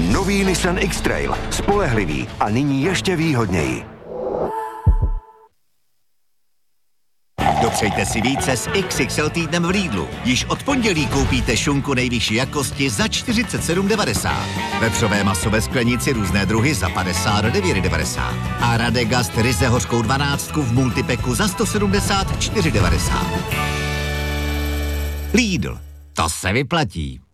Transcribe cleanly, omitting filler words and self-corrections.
Nový Nissan X-Trail. Spolehlivý a nyní ještě výhodněji. Dopřejte si více s XXL týdnem v Lidlu. Již od pondělí koupíte šunku nejvyšší jakosti za 47,90. Vepřové maso ve sklenici různé druhy za 59,90. A Radegast ryze hořkou 12 v multipeku za 174,90. Lidl. To se vyplatí.